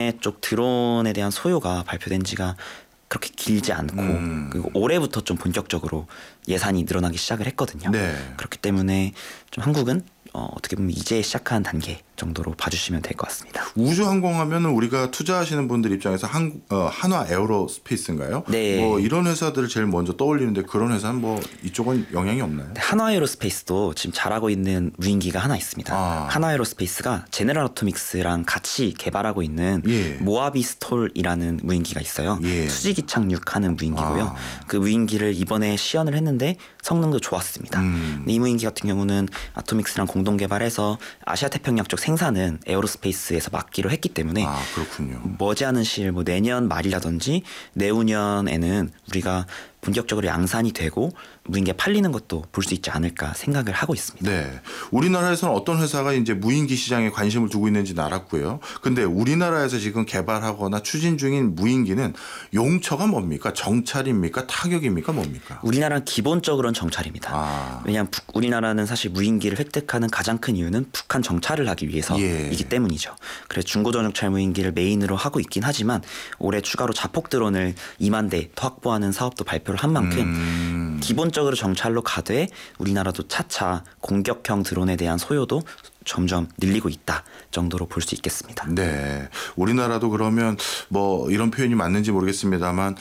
국내 쪽 드론에 대한 소요가 발표된 지가 그렇게 길지 않고 그리고 올해부터 좀 본격적으로 예산이 늘어나기 시작을 했거든요. 네. 그렇기 때문에 좀 한국은 어떻게 보면 이제 시작한 단계 정도로 봐주시면 될 것 같습니다. 우주항공하면은 우리가 투자하시는 분들 입장에서 한화 에어로스페이스인가요? 네. 뭐 이런 회사들을 제일 먼저 떠올리는데 그런 회사는 뭐 이쪽은 영향이 없나요? 한화에어로스페이스도 지금 잘하고 있는 무인기가 하나 있습니다. 한화에어로스페이스가 제네럴 어토믹스랑 같이 개발하고 있는 예. 모하비 스톨이라는 무인기가 있어요. 예. 수직이 착륙하는 무인기고요. 그 무인기를 이번에 시연을 했는데 성능도 좋았습니다. 이 무인기 같은 경우는 아토믹스랑 공동 개발해서 아시아 태평양 쪽 생산은 에어로스페이스에서 맡기로 했기 때문에 그렇군요. 머지않은 시일 뭐 내년 말이라든지 내후년에는 우리가 본격적으로 양산이 되고 무인기가 팔리는 것도 볼 수 있지 않을까 생각을 하고 있습니다. 네, 우리나라에서는 어떤 회사가 이제 무인기 시장에 관심을 두고 있는지는 알았고요. 근데 우리나라에서 지금 개발하거나 추진 중인 무인기는 용처가 뭡니까? 정찰입니까? 타격입니까? 뭡니까? 우리나라는 기본적으로는 정찰입니다. 왜냐하면 우리나라는 사실 무인기를 획득하는 가장 큰 이유는 북한 정찰을 하기 위해서이기 때문이죠. 그래서 중고도 정찰 무인기를 메인으로 하고 있긴 하지만 올해 추가로 자폭 드론을 2만 대 더 확보하는 사업도 발표를 한 만큼 기본적으로 정찰로 가되 우리나라도 차차 공격형 드론에 대한 소요도 점점 늘리고 있다 정도로 볼 수 있겠습니다. 네, 우리나라도 그러면 뭐 이런 표현이 맞는지 모르겠습니다만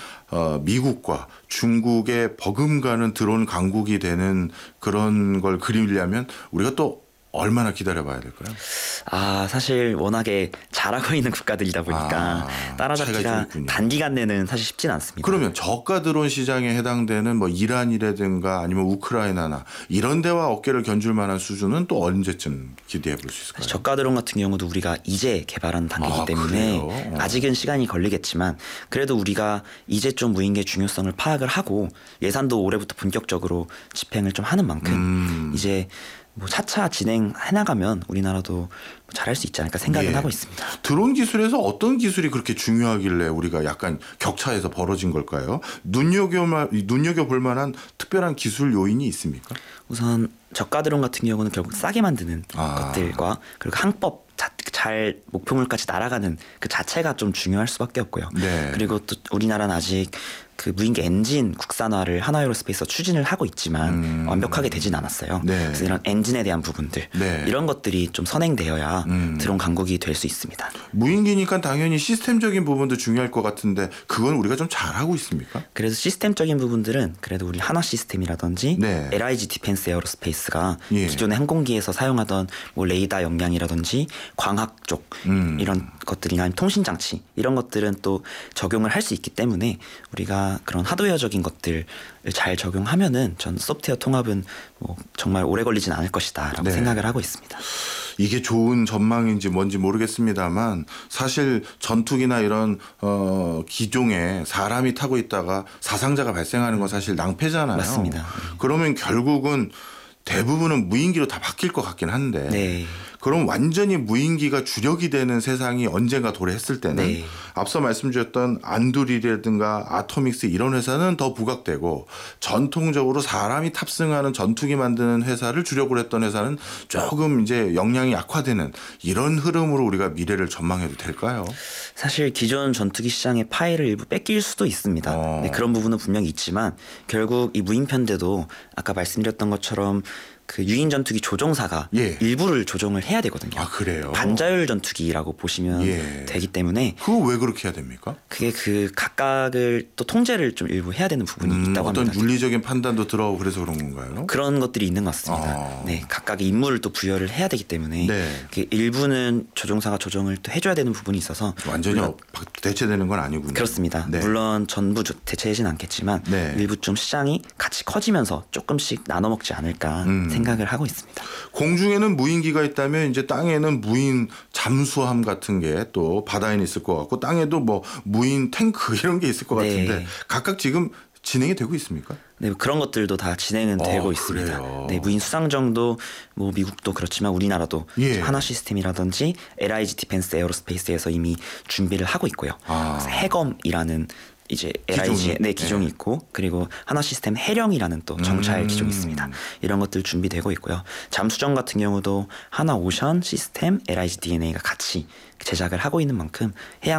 미국과 중국의 버금가는 드론 강국이 되는 그런 걸 그리려면 우리가 또 얼마나 기다려봐야 될까요? 사실 워낙에 잘하고 있는 국가들이다 보니까 따라잡기가 단기간 내는 사실 쉽진 않습니다. 그러면 저가 드론 시장에 해당되는 뭐 이란이라든가 아니면 우크라이나나 이런 데와 어깨를 견줄 만한 수준은 또 언제쯤 기대해 볼 수 있을까요? 저가 드론 같은 경우도 우리가 이제 개발한 단계이기 때문에 아직은 시간이 걸리겠지만 그래도 우리가 이제 좀 무인기의 중요성을 파악을 하고 예산도 올해부터 본격적으로 집행을 좀 하는 만큼 이제 뭐 차차 진행해 나가면 우리나라도 잘할 수 있지 않을까 생각은 하고 있습니다. 드론 기술에서 어떤 기술이 그렇게 중요하길래 우리가 약간 격차에서 벌어진 걸까요? 눈여겨볼 만한 특별한 기술 요인이 있습니까? 우선 저가 드론 같은 경우는 결국 싸게 만드는 것들과 그리고 항법 잘 목표물까지 날아가는 그 자체가 좀 중요할 수밖에 없고요. 그리고 또 우리나라는 아직 그 무인기 엔진 국산화를 한화에어로스페이스가 추진을 하고 있지만 완벽하게 되진 않았어요. 그래서 이런 엔진에 대한 부분들 이런 것들이 좀 선행되어야 드론 강국이 될 수 있습니다. 무인기니까 당연히 시스템적인 부분도 중요할 것 같은데 그건 우리가 좀 잘하고 있습니까? 그래서 시스템적인 부분들은 그래도 우리 한화 시스템이라든지 LIG 디펜스 에어로스페이스가 기존의 항공기에서 사용하던 뭐 레이더 역량이라든지 광학 쪽 이런 것들이나 통신 장치 이런 것들은 또 적용을 할 수 있기 때문에 우리가 그런 하드웨어적인 것들을 잘 적용하면은 전 소프트웨어 통합은 뭐 정말 오래 걸리진 않을 것이다라고 생각을 하고 있습니다. 이게 좋은 전망인지 뭔지 모르겠습니다만 사실 전투기나 이런 기종에 사람이 타고 있다가 사상자가 발생하는 건 사실 낭패잖아요. 맞습니다. 그러면 결국은 대부분은 무인기로 다 바뀔 것 같긴 한데 그럼 완전히 무인기가 주력이 되는 세상이 언젠가 도래했을 때는 앞서 말씀드렸던 안두릴이라든가 아토믹스 이런 회사는 더 부각되고 전통적으로 사람이 탑승하는 전투기 만드는 회사를 주력으로 했던 회사는 조금 이제 역량이 약화되는 이런 흐름으로 우리가 미래를 전망해도 될까요? 사실 기존 전투기 시장의 파일을 일부 뺏길 수도 있습니다. 그런 부분은 분명히 있지만 결국 이 무인편대도 아까 말씀드렸던 것처럼 그 유인 전투기 조종사가 일부를 조종을 해야 되거든요. 그래요? 반자율 전투기라고 보시면 되기 때문에 그거 왜 그렇게 해야 됩니까? 그게 그 각각을 또 통제를 좀 일부 해야 되는 부분이 있다고 합니다. 어떤 윤리적인 판단도 들어가고 그래서 그런 건가요? 그런 것들이 있는 것 같습니다. 각각의 임무를 또 부여를 해야 되기 때문에 그 일부는 조종사가 조정을 또 해줘야 되는 부분이 있어서 완전히 대체되는 건 아니군요. 그렇습니다. 물론 전부 대체하진 않겠지만 일부 좀 시장이 같이 커지면서 조금씩 나눠 먹지 않을까 생각을 하고 있습니다. 공중에는 무인기가 있다면 이제 땅에는 무인 잠수함 같은 게 또 바다에는 있을 것 같고 땅에도 뭐 무인 탱크 이런 게 있을 것 같은데 각각 지금 진행이 되고 있습니까? 네, 그런 것들도 다 진행은 되고 있습니다. 무인 수상정도 뭐 미국도 그렇지만 우리나라도 하나 시스템이라든지 LIG 디펜스 에어로스페이스에서 이미 준비를 하고 있고요. 그래서 해검이라는 이제 LIG의 기종이 있고 그리고 하나 시스템 해령이라는 또 정찰 기종이 있습니다. 이런 것들 준비되고 있고요. 잠수정 같은 경우도 하나 오션 시스템 LIG DNA가 같이 제작을 하고 있는 만큼 해양